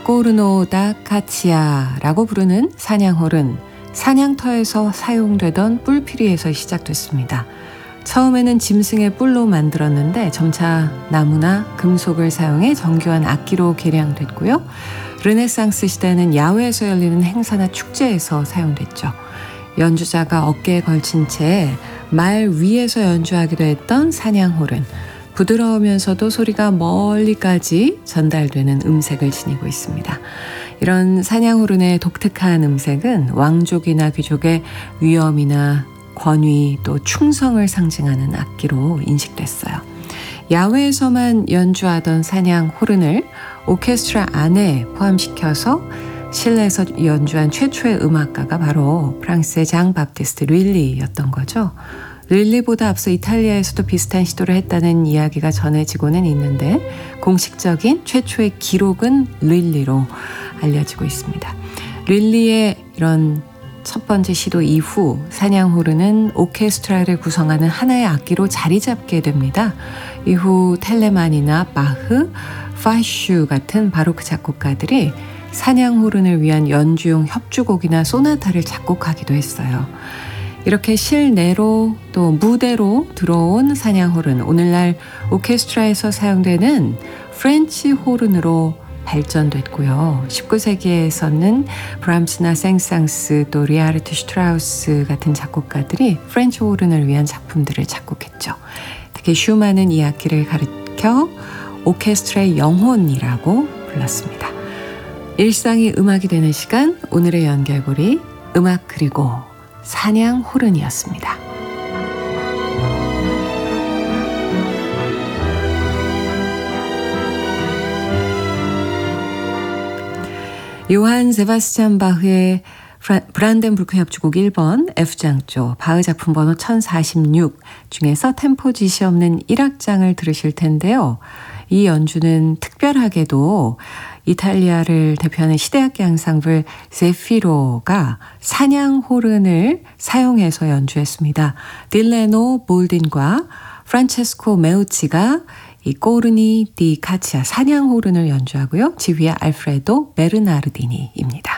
코르노 다 카치아라고 부르는 사냥홀은 사냥터에서 사용되던 뿔피리에서 시작됐습니다. 처음에는 짐승의 뿔로 만들었는데 점차 나무나 금속을 사용해 정교한 악기로 개량됐고요. 르네상스 시대에는 야외에서 열리는 행사나 축제에서 사용됐죠. 연주자가 어깨에 걸친 채 말 위에서 연주하기도 했던 사냥홀은 부드러우면서도 소리가 멀리까지 전달되는 음색을 지니고 있습니다. 이런 사냥홀은의 독특한 음색은 왕족이나 귀족의 위엄이나 권위 또 충성을 상징하는 악기로 인식됐어요. 야외에서만 연주하던 사냥홀은을 오케스트라 안에 포함시켜서 실내에서 연주한 최초의 음악가가 바로 프랑스의 장 바프티스트 릴리였던 거죠. 릴리보다 앞서 이탈리아에서도 비슷한 시도를 했다는 이야기가 전해지고는 있는데 공식적인 최초의 기록은 릴리로 알려지고 있습니다. 릴리의 이런 첫 번째 시도 이후 사냥홀은은 오케스트라를 구성하는 하나의 악기로 자리 잡게 됩니다. 이후 텔레만이나 바흐, 파슈 같은 바로크 작곡가들이 사냥홀은을 위한 연주용 협주곡이나 소나타를 작곡하기도 했어요. 이렇게 실내로 또 무대로 들어온 사냥홀은 오늘날 오케스트라에서 사용되는 프렌치 호른으로 발전됐고요. 19세기에서는 브람스나 생상스 또 리하르트 슈트라우스 같은 작곡가들이 프렌치 호른을 위한 작품들을 작곡했죠. 특히 슈만은 이 악기를 가리켜 오케스트라의 영혼이라고 불렀습니다. 일상이 음악이 되는 시간, 오늘의 연결고리 음악 그리고 사냥홀은이었습니다. 요한 세바스찬 바흐의 브란덴부르크 협주곡 1번 F장조 바흐 작품 번호 1046 중에서 템포 지시 없는 1악장을 들으실 텐데요. 이 연주는 특별하게도 이탈리아를 대표하는 시대악기 앙상블 제피로가 사냥홀은을 사용해서 연주했습니다. 딜레노 볼딘과 프란체스코 메우치가 이 꼬르니 디 카치아 사냥홀은을 연주하고요. 지휘의 알프레도 베르나르디니입니다.